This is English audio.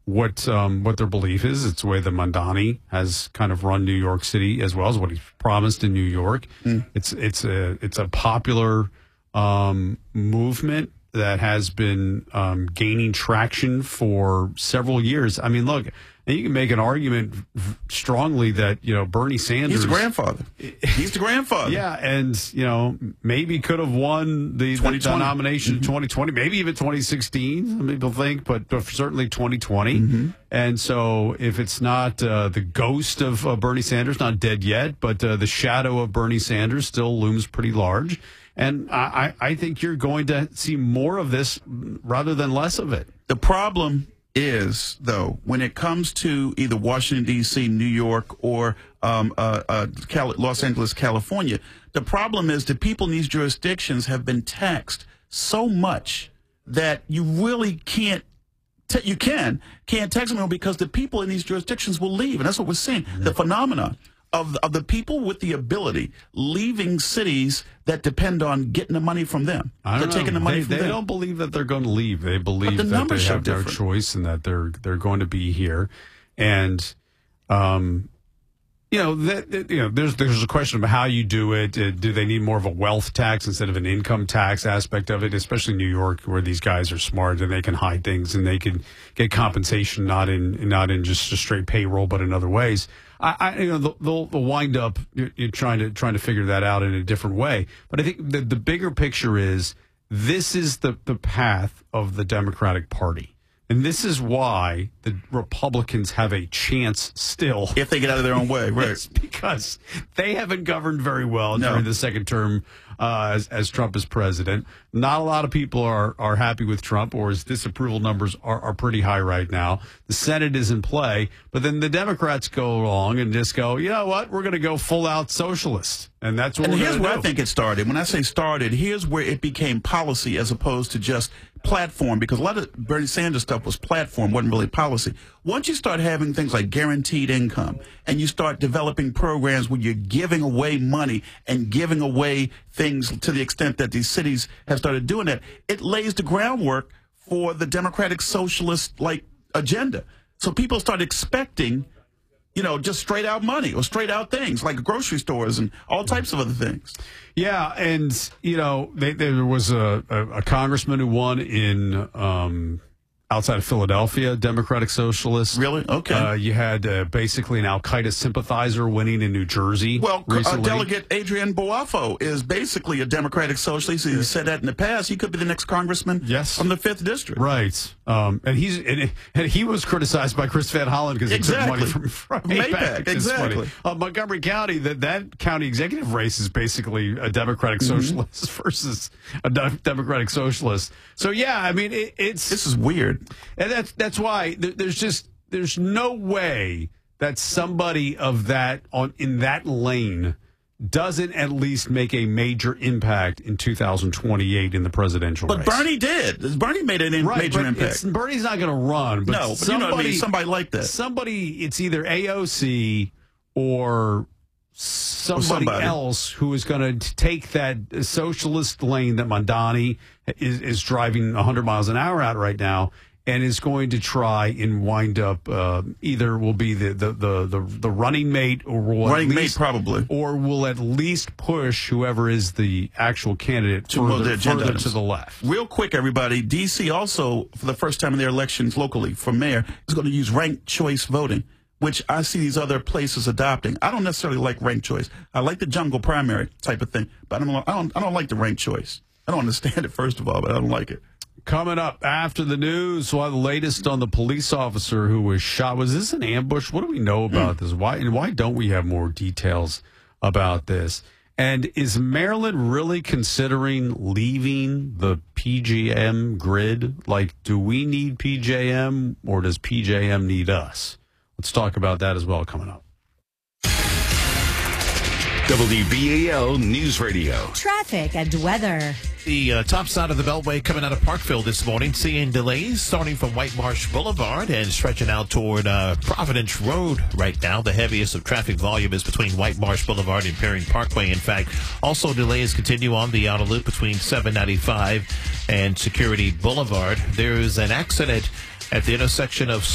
what their belief is. It's the way that Mamdani has kind of run New York City, as well as what he's promised in New York. It's a popular movement that has been gaining traction for several years. I mean, look, you can make an argument strongly that, Bernie Sanders... He's the grandfather. He's the grandfather. Yeah, and, maybe could have won the nomination in 2020, maybe even 2016, some people think, but certainly 2020. And so if it's not the ghost of Bernie Sanders, not dead yet, but the shadow of Bernie Sanders still looms pretty large. And I think you're going to see more of this rather than less of it. The problem is, though, when it comes to either Washington, D.C., New York, or Los Angeles, California, the problem is the people in these jurisdictions have been taxed so much that you really can't tax them because the people in these jurisdictions will leave. And that's what we're seeing, the phenomenon of the people with the ability leaving cities that depend on getting the money from them. They're taking the money from them. They don't believe that they're going to leave. They believe that they have no choice and that they're going to be here. And there's a question of how you do it. Do they need more of a wealth tax instead of an income tax aspect of it, especially New York, where these guys are smart and they can hide things and they can get compensation not in just a straight payroll, but in other ways. They'll wind up you're trying to figure that out in a different way. But I think the bigger picture is this is the path of the Democratic Party. And this is why the Republicans have a chance still. If they get out of their own way, right. It's because they haven't governed very well during the second term as Trump is president. Not a lot of people are happy with Trump, or his disapproval numbers are pretty high right now. The Senate is in play, but then the Democrats go along and just go, you know what, we're going to go full-out socialist. And that's what we're going to do. And here's where I think it started. When I say started, here's where it became policy as opposed to just platform, because a lot of Bernie Sanders stuff was platform, wasn't really policy. Once you start having things like guaranteed income and you start developing programs where you're giving away money and giving away things to the extent that these cities have started doing that, it lays the groundwork for the democratic socialist agenda. So people start expecting, just straight out money or straight out things like grocery stores and all types of other things. Yeah, and there was a congressman who won in outside of Philadelphia, Democratic Socialist. Really? Okay. You had basically an Al-Qaeda sympathizer winning in New Jersey. Well, Delegate Adrian Boafo is basically a Democratic Socialist. He said that in the past. He could be the next congressman from the 5th District. Right. And he was criticized by Chris Van Hollen because he took money from AIPAC. Exactly. Montgomery County, that county executive race is basically a Democratic Socialist versus a Democratic Socialist. So, yeah, I mean, this is weird. And that's why there's no way that somebody of that in that lane doesn't at least make a major impact in 2028 in the presidential race. But Bernie did. Bernie made a major impact. Bernie's not going to run. But no, but somebody like that. It's either AOC or somebody else who is going to take that socialist lane that Mamdani is driving 100 miles an hour at right now, and is going to try and wind up either will be the running mate, or will will at least push whoever is the actual candidate further to the left. Real quick, everybody, D.C. also, for the first time in their elections locally for mayor, is going to use ranked choice voting, which I see these other places adopting. I don't necessarily like ranked choice. I like the jungle primary type of thing, but I don't like the ranked choice. I don't understand it, first of all, but I don't like it. Coming up after the news, we'll have the latest on the police officer who was shot. Was this an ambush? What do we know about this? Why don't we have more details about this? And is Maryland really considering leaving the PJM grid? Do we need PJM, or does PJM need us? Let's talk about that as well coming up. WBAL News Radio. Traffic and weather. The top side of the Beltway coming out of Parkville this morning, seeing delays starting from White Marsh Boulevard and stretching out toward Providence Road right now. The heaviest of traffic volume is between White Marsh Boulevard and Perry Parkway. In fact, also delays continue on the outer loop between 795 and Security Boulevard. There is an accident at the intersection of